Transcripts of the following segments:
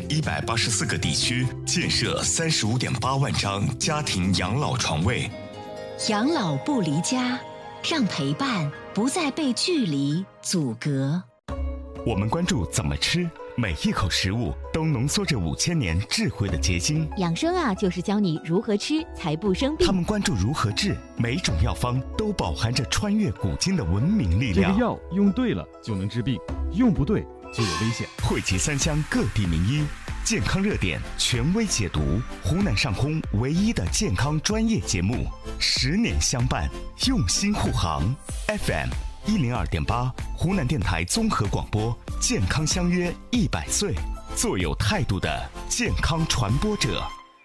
184个地区建设35.8万张家庭养老床位。 养老不离家，让陪伴不再被距离阻隔。 我们关注怎么吃，每一口食物都浓缩着5000年智慧的结晶。 养生啊，就是教你如何吃才不生病。 他们关注如何治，每种药方都饱含着穿越古今的文明力量。 这个药用对了就能治病，用不对就有危险。 汇集3乡各地名医，健康热点权威解读，湖南上空唯一的健康专业节目，10年相伴，用心护航。FM 102.8，湖南电台综合广播，健康相约100岁，做有态度的健康传播者。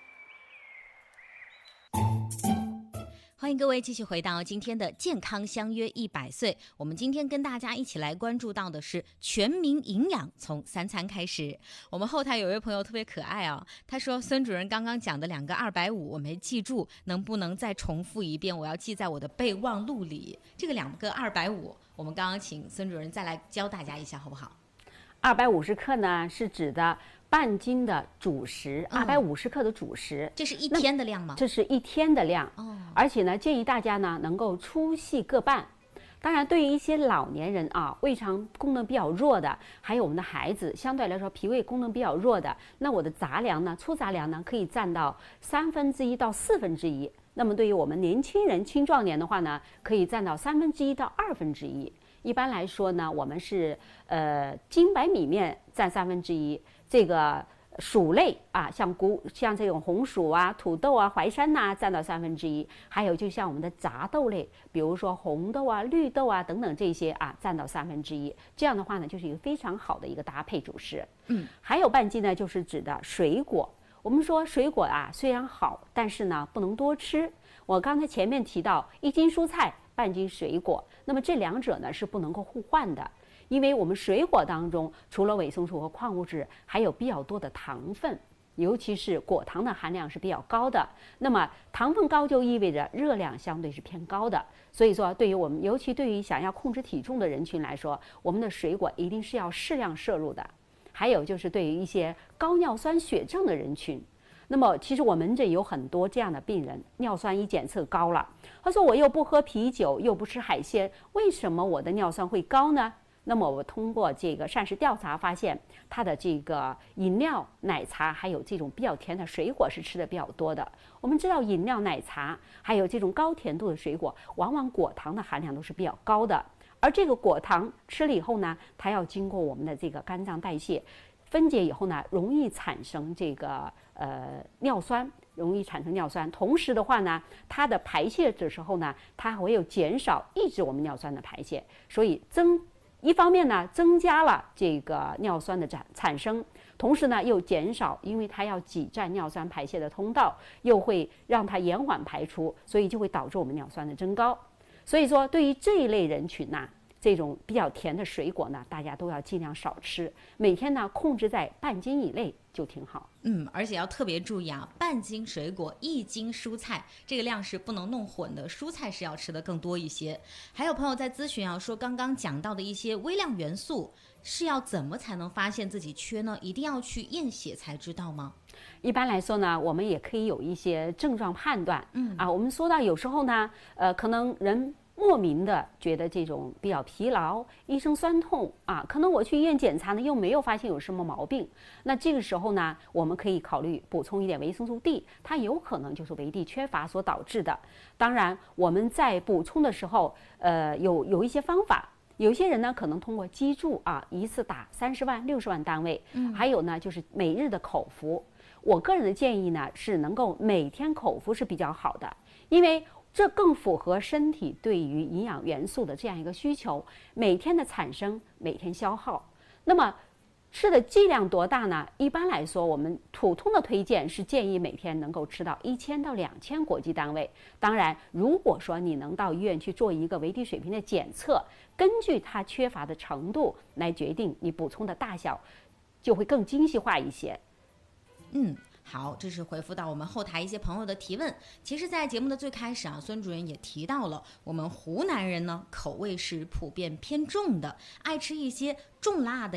欢迎各位继续回到今天的健康相约100岁。我们今天跟大家一起来关注到的是全民营养，从3餐开始。我们后台有一位朋友特别可爱啊，他说孙主任刚刚讲的2个250我没记住，能不能再重复一遍？我要记在我的备忘录里。这个2个250我们刚刚请孙主任再来教大家一下好不好 ？250克呢是指的半斤的主食，250克的主食， 这是一天的量吗？ 这是一天的量，而且呢，建议大家呢能够粗细各半。当然，对于一些老年人啊，胃肠功能比较弱的，还有我们的孩子，相对来说脾胃功能比较弱的，那我的杂粮呢，粗杂粮呢，可以占到1/3到1/4。那么对于我们年轻人、青壮年的话呢，可以占到1/3到1/2。一般来说呢，我们是精白米面占1/3，这个薯类啊，像这种红薯啊、土豆啊、淮山呐，占到1/3，还有就像我们的杂豆类，比如说红豆啊、绿豆啊等等这些啊，占到1/3。这样的话呢，就是一个非常好的一个搭配主食。还有半斤呢，就是指的水果。我们说水果啊，虽然好，但是呢不能多吃。我刚才前面提到1斤蔬菜，半斤水果，那么这2者呢是不能够互换的。因为我们水果当中除了维生素和矿物质，还有比较多的糖分，尤其是果糖的含量是比较高的。那么糖分高就意味着热量相对是偏高的，所以说对于我们，尤其对于想要控制体重的人群来说，我们的水果一定是要适量摄入的。还有就是对于一些高尿酸血症的人群，那么其实我门诊有很多这样的病人，尿酸一检测高了，他说我又不喝啤酒，又不吃海鲜，为什么我的尿酸会高呢？那么我通过这个膳食调查发现，他的这个饮料、奶茶还有这种比较甜的水果是吃的比较多的。我们知道饮料、奶茶还有这种高甜度的水果，往往果糖的含量都是比较高的。而这个果糖吃了以后呢，它要经过我们的这个肝脏代谢分解以后呢，容易产生这个尿酸，容易产生尿酸。同时的话呢，它的排泄的时候呢，它会有减少，抑制我们尿酸的排泄，所以一方面呢，增加了这个尿酸的产生，同时呢又减少，因为它要挤占尿酸排泄的通道，又会让它延缓排出，所以就会导致我们尿酸的增高。所以说，对于这一类人群呢，这种比较甜的水果呢，大家都要尽量少吃，每天呢控制在半斤以内就挺好。 而且要特别注意啊，半斤水果1斤蔬菜，这个量是不能弄混的，蔬菜是要吃的更多一些。还有朋友在咨询啊，说刚刚讲到的一些微量元素是要怎么才能发现自己缺呢？一定要去验血才知道吗？ 一般来说呢，我们也可以有一些症状判断。我们说到有时候呢，可能人莫名的觉得这种比较疲劳、一身酸痛啊，可能我去医院检查呢，又没有发现有什么毛病。那这个时候呢，我们可以考虑补充一点维生素 D， 它有可能就是维 D 缺乏所导致的。当然，我们在补充的时候，有一些方法。有些人呢，可能通过肌注啊，一次打30万、60万单位。还有呢，就是每日的口服。我个人的建议呢，是能够每天口服是比较好的，因为这更符合身体对于营养元素的这样一个需求，每天的产生，每天消耗。那么吃的剂量多大呢？一般来说，我们普通的推荐是建议每天能够吃到1000到2000国际单位。当然，如果说你能到医院去做一个维 D 水平的检测，根据它缺乏的程度来决定你补充的大小，就会更精细化一些。 好，这是回复到我们后台一些朋友的提问。其实在节目的最开始啊，孙主任也提到了我们湖南人呢口味是普遍偏重的，爱吃一些重辣的呀、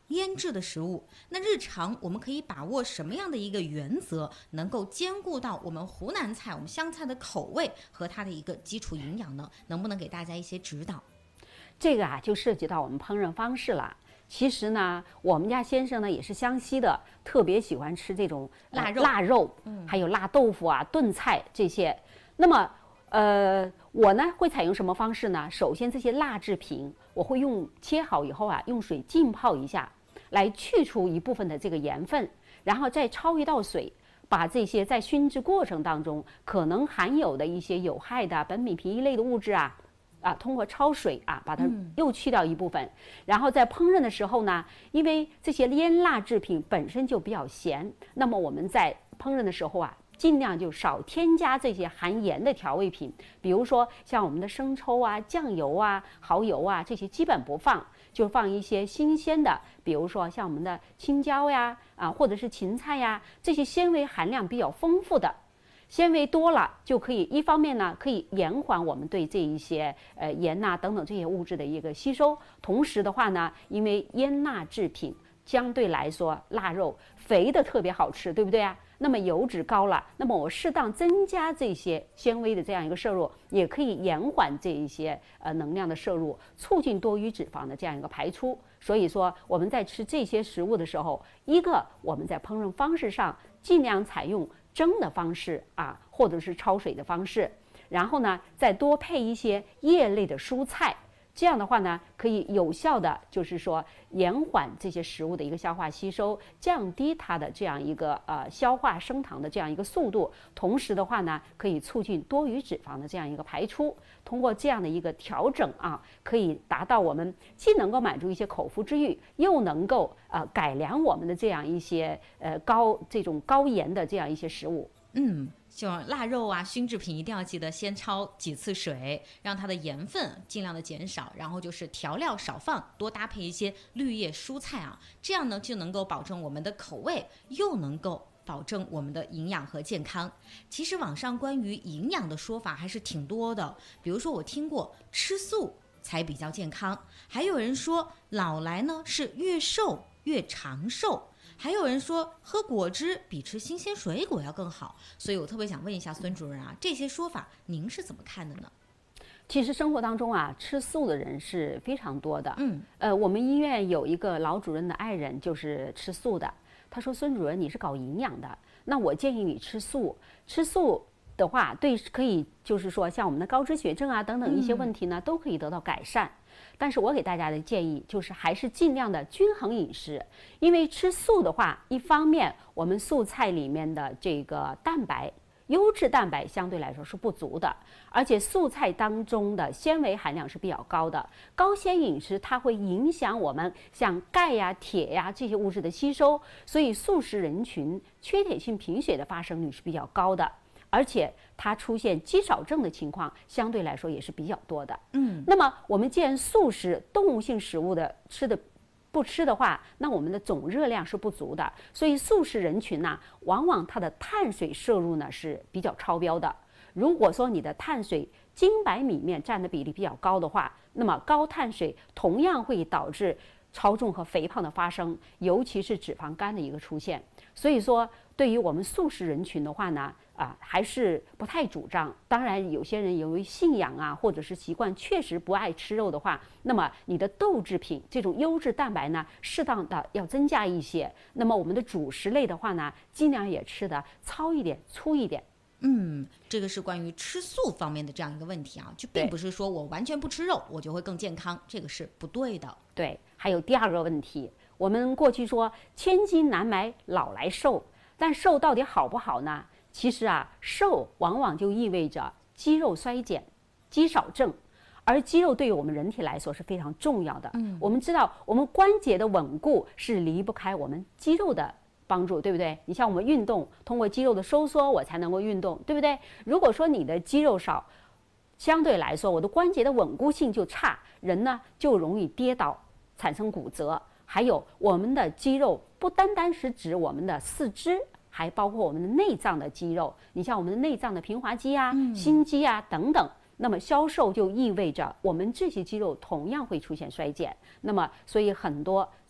腌制的食物，那日常我们可以把握什么样的一个原则，能够兼顾到我们湖南菜、我们湘菜的口味和它的一个基础营养呢？能不能给大家一些指导？ 这个就涉及到我们烹饪方式了。其实呢，我们家先生呢也是湘西的，特别喜欢吃这种腊肉，还有辣豆腐啊、炖菜这些。那么，我呢会采用什么方式呢？首先，这些腊制品我会切好以后用水浸泡一下，来去除一部分的这个盐分，然后再焯一道水，把这些在熏制过程当中可能含有的一些有害的苯米平一类的物质通过焯水把它又去掉一部分，然后在烹饪的时候呢，因为这些腌腊制品本身就比较咸，那么我们在烹饪的时候尽量就少添加这些含盐的调味品，比如说像我们的生抽酱油蚝油这些基本不放，就放一些新鲜的，比如说像我们的青椒或者是芹菜这些纤维含量比较丰富的。纤维多了，就可以一方面呢，可以延缓我们对这一些盐等等这些物质的一个吸收。同时的话呢，因为腌腊制品相对来说，腊肉肥的特别好吃，对不对那么油脂高了，那么我适当增加这些纤维的这样一个摄入，也可以延缓这一些能量的摄入，促进多余脂肪的这样一个排出。所以说我们在吃这些食物的时候，一个我们在烹饪方式上尽量采用蒸的方式或者是焯水的方式，然后呢再多配一些叶类的蔬菜，这样的话呢可以有效的就是说延缓这些食物的一个消化吸收，降低它的这样一个消化升糖的这样一个速度，同时的话呢可以促进多余脂肪的这样一个排出。通过这样的一个调整可以达到我们既能够满足一些口腹之欲，又能够改良我们的这样一些这种高盐的这样一些食物。 像腊肉熏制品一定要记得先焯几次水，让它的盐分尽量的减少，然后就是调料少放，多搭配一些绿叶蔬菜这样呢就能够保证我们的口味，又能够保证我们的营养和健康。其实网上关于营养的说法还是挺多的，比如说我听过吃素才比较健康，还有人说老来呢是越瘦越长寿，还有人说喝果汁比吃新鲜水果要更好。所以我特别想问一下孙主任这些说法您是怎么看的呢？ 其实生活当中吃素的人是非常多的。我们医院有一个老主任的爱人就是吃素的，他说孙主任你是搞营养的，那我建议你吃素。吃素的话可以就是说像我们的高脂血症等等一些问题呢都可以得到改善。但是我给大家的建议就是还是尽量的均衡饮食，因为吃素的话，一方面我们素菜里面的这个蛋白优质蛋白相对来说是不足的，而且素菜当中的纤维含量是比较高的，高纤饮食它会影响我们像钙铁这些物质的吸收，所以素食人群缺铁性贫血的发生率是比较高的，而且它出现肌少症的情况相对来说也是比较多的。那么我们既然素食动物性食物的不吃的话，那我们的总热量是不足的，所以素食人群往往它的碳水摄入是比较超标的。如果说你的碳水精白米面占的比例比较高的话，那么高碳水同样会导致超重和肥胖的发生，尤其是脂肪肝的一个出现。所以说对于我们素食人群的话呢还是不太主张。当然有些人由于信仰或者是习惯确实不爱吃肉的话，那么你的豆制品这种优质蛋白呢适当的要增加一些。那么我们的主食类的话呢尽量也吃的糙一点粗一点。 这个是关于吃素方面的这样一个问题就并不是说我完全不吃肉我就会更健康，这个是不对的。 对，还有第二个问题，我们过去说千金难买老来瘦，但瘦到底好不好呢？其实瘦往往就意味着肌肉衰减、肌少症，而肌肉对于我们人体来说是非常重要的。我们知道我们关节的稳固是离不开我们肌肉的帮助，对不对？你像我们运动，通过肌肉的收缩我才能够运动，对不对？如果说你的肌肉少，相对来说我的关节的稳固性就差，人呢就容易跌倒产生骨折。还有我们的肌肉不单单是指我们的四肢，还包括我们的内脏的肌肉，你像我们的内脏的平滑肌心肌等等。那么消瘦就意味着我们这些肌肉同样会出现衰减。那么所以很多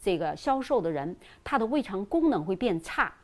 这个消瘦的人，他的胃肠功能会变差。